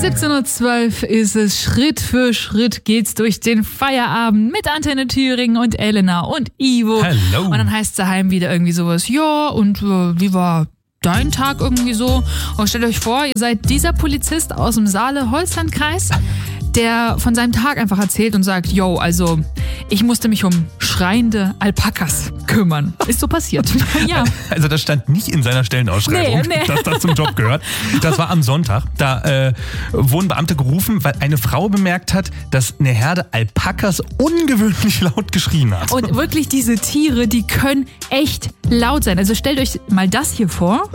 17:12 ist es. Schritt für Schritt geht's durch den Feierabend mit Antenne Thüringen und Elena und Ivo. Hello. Und dann heißt es daheim wieder irgendwie sowas, ja, und wie war dein Tag irgendwie so? Und stellt euch vor, ihr seid dieser Polizist aus dem Saale-Holzlandkreis, der von seinem Tag einfach erzählt und sagt, yo, also ich musste mich um schreiende Alpakas kümmern. Ist so passiert. Ja. Also das stand nicht in seiner Stellenausschreibung, Nee. dass das zum Job gehört. Das war am Sonntag. Da wurden Beamte gerufen, weil eine Frau bemerkt hat, dass eine Herde Alpakas ungewöhnlich laut geschrien hat. Und wirklich diese Tiere, die können echt laut sein. Also stellt euch mal das hier vor.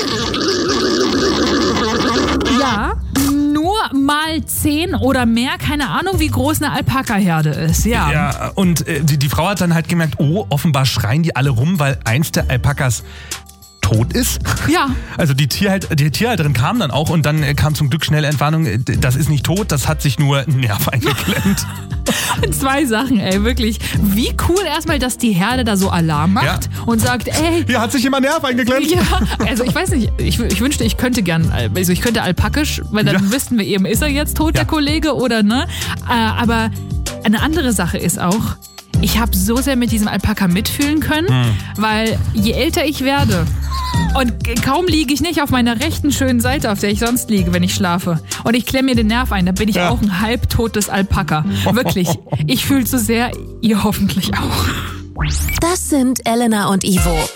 Ja, nur mal 10 oder mehr, keine Ahnung, wie groß eine Alpaka-Herde ist. Ja, und die Frau hat dann halt gemerkt, oh, offenbar schreien die alle rum, weil eins der Alpakas tot ist. Ja. Also die Tierhalterin kam dann auch und dann kam zum Glück schnelle Entwarnung, das ist nicht tot, das hat sich nur einen Nerv eingeklemmt. 2 Sachen, ey, wirklich. Wie cool erstmal, dass die Herde da so Alarm macht und sagt, ey. Hier hat sich immer Nerv eingeklemmt. Ja, also ich weiß nicht, ich wünschte, ich könnte gern, also ich könnte alpakisch, weil dann wüssten wir eben, ist er jetzt tot, der Kollege, oder ne? Aber eine andere Sache ist auch, ich habe so sehr mit diesem Alpaka mitfühlen können, weil je älter ich werde und kaum liege ich nicht auf meiner rechten schönen Seite, auf der ich sonst liege, wenn ich schlafe, und ich klemme mir den Nerv ein, dann bin ich auch ein halbtotes Alpaka. Wirklich, ich fühle so sehr, ihr hoffentlich auch. Das sind Elena und Ivo.